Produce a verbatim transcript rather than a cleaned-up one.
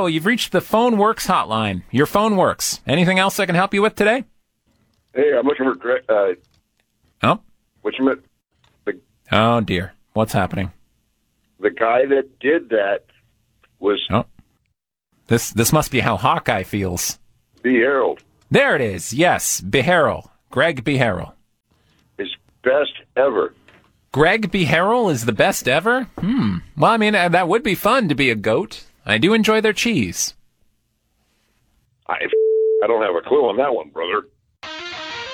Hello, you've reached the Phone Works hotline. Your phone works. Anything else I can help you with today? Hey, I'm looking for Greg. Uh, oh? What you meant? The, oh, dear. What's happening? The guy that did that was... Oh. This this must be how Hawkeye feels. B. Harold. There it is. Yes, B. Harrell. Greg B. Harrell. His best ever. Greg B. Harrell is the best ever? Hmm. Well, I mean, uh, that would be fun to be a goat. I do enjoy their cheese. I, I don't have a clue on that one, brother.